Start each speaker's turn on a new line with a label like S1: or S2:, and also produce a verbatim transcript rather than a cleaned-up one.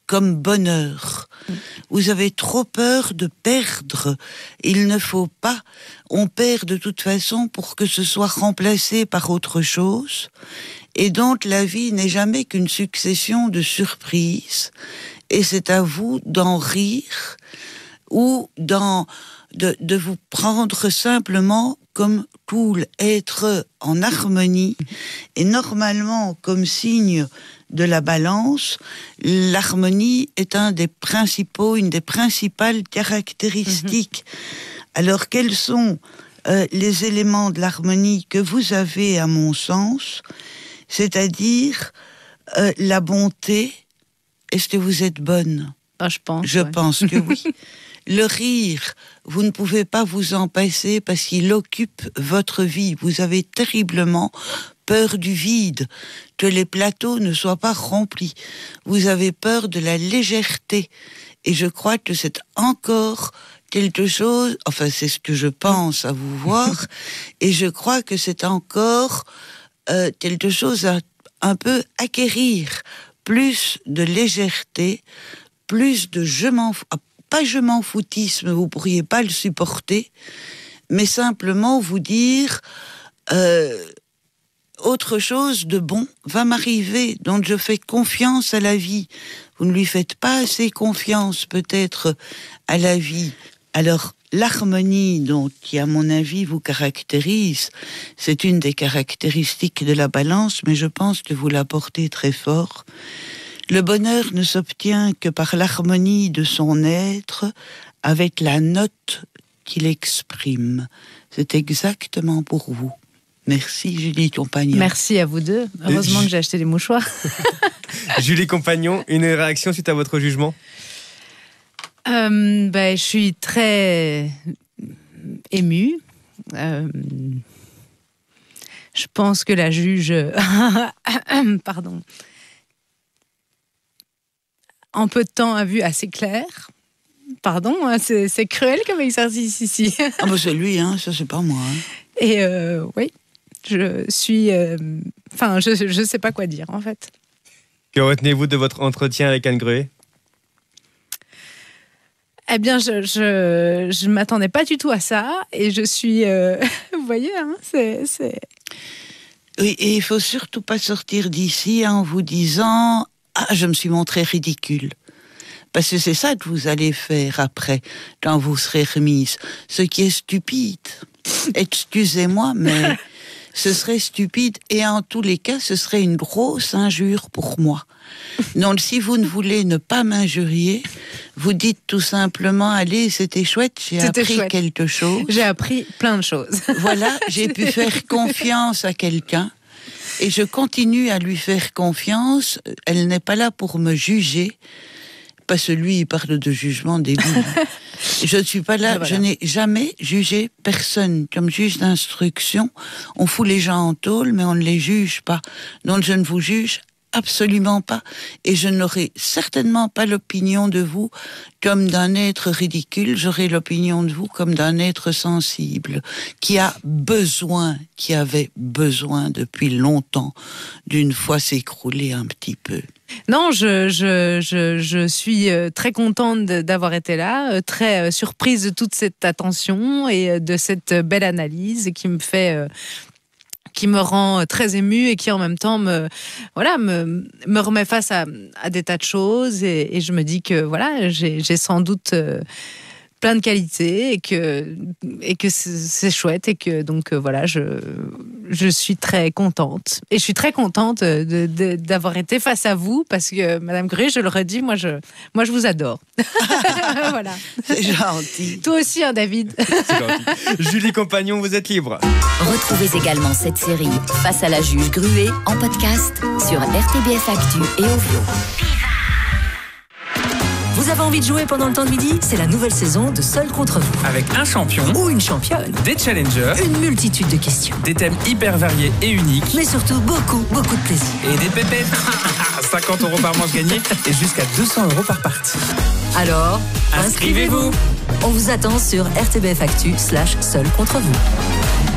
S1: comme bonheur. Vous avez trop peur de perdre. Il ne faut pas. On perd de toute façon pour que ce soit remplacé par autre chose. Et donc la vie n'est jamais qu'une succession de surprises. Et c'est à vous d'en rire ou d'en, de, de vous prendre simplement comme cool, être en harmonie. Et normalement, comme signe de la balance, l'harmonie est un des principaux, une des principales caractéristiques. Mm-hmm. Alors, quels sont euh, les éléments de l'harmonie que vous avez, à mon sens? C'est-à-dire euh, la bonté. Est-ce que vous êtes bonne?
S2: Ah, je pense.
S1: Je
S2: ouais.
S1: pense que oui. Le rire, vous ne pouvez pas vous en passer parce qu'il occupe votre vie. Vous avez terriblement peur du vide, que les plateaux ne soient pas remplis. Vous avez peur de la légèreté. Et je crois que c'est encore quelque chose, enfin c'est ce que je pense à vous voir, et je crois que c'est encore euh, quelque chose à un peu acquérir. Plus de légèreté, plus de je m'en fous. Pas je m'en foutisme, vous pourriez pas le supporter, mais simplement vous dire euh, autre chose de bon va m'arriver, donc je fais confiance à la vie. Vous ne lui faites pas assez confiance peut-être à la vie. Alors l'harmonie, donc, qui à mon avis vous caractérise, c'est une des caractéristiques de la balance, mais je pense que vous la portez très fort. Le bonheur ne s'obtient que par l'harmonie de son être avec la note qu'il exprime. C'est exactement pour vous. Merci Julie Compagnon.
S2: Merci à vous deux. Heureusement
S3: Et
S2: que j'ai acheté des mouchoirs.
S3: Julie Compagnon, une réaction suite à votre jugement?
S2: euh, ben, Je suis très émue. Euh, je pense que la juge... Pardon. En peu de temps a vu assez clair. Pardon, hein, c'est, c'est cruel comme exercice ici.
S1: Ah bah c'est lui, hein, ça c'est pas moi. Hein.
S2: Et euh, oui, je suis... Enfin, euh, je ne sais pas quoi dire en fait.
S3: Que retenez-vous de votre entretien avec Anne Gruet?
S2: Eh bien, je je, je m'attendais pas du tout à ça. Et je suis... Euh, vous voyez, hein, c'est... c'est...
S1: Oui, et il faut surtout pas sortir d'ici en vous disant... Ah, je me suis montrée ridicule. Parce que c'est ça que vous allez faire après, quand vous serez remise. Ce qui est stupide. Excusez-moi, mais ce serait stupide. Et en tous les cas, ce serait une grosse injure pour moi. Donc, si vous ne voulez ne pas m'injurier, vous dites tout simplement, allez, c'était chouette, j'ai
S2: c'était
S1: appris
S2: chouette.
S1: quelque chose.
S2: J'ai appris plein de choses.
S1: Voilà, j'ai pu faire confiance à quelqu'un. Et je continue à lui faire confiance. Elle n'est pas là pour me juger. Pas celui, il parle de jugement débile. Je ne suis pas là, voilà. Je n'ai jamais jugé personne. Comme juge d'instruction, on fout les gens en tôle, mais on ne les juge pas. Donc je ne vous juge absolument pas. Et je n'aurai certainement pas l'opinion de vous comme d'un être ridicule. J'aurai l'opinion de vous comme d'un être sensible, qui a besoin, qui avait besoin depuis longtemps d'une fois s'écrouler un petit peu.
S2: Non, je, je, je, je suis très contente d'avoir été là, très surprise de toute cette attention et de cette belle analyse qui me fait... qui me rend très émue et qui en même temps me, voilà, me, me remet face à, à des tas de choses et, et je me dis que voilà, j'ai, j'ai sans doute euh, plein de qualités et que, et que c'est, c'est chouette et que donc euh, voilà, je, je suis très contente et je suis très contente de, de, d'avoir été face à vous parce que Madame Gruet, je le redis, moi je, moi je vous adore. Voilà.
S1: C'est gentil.
S2: Toi aussi, hein, David.
S3: C'est gentil. Julie Compagnon, vous êtes libre.
S4: Retrouvez également cette série Face à la juge Gruet en podcast sur R T B F Actu et Ovio. Vous avez envie de jouer pendant le temps de midi? C'est la nouvelle saison de Seul contre vous.
S5: Avec un champion
S4: ou une championne,
S5: des challengers,
S4: une multitude de questions,
S5: des thèmes hyper variés et uniques,
S4: mais surtout beaucoup, beaucoup de plaisir.
S5: Et des pépettes. cinquante euros par manche gagnée et jusqu'à deux cents euros par partie.
S4: Alors,
S5: inscrivez-vous.
S4: On vous attend sur R T B F Actu slash Seul contre vous.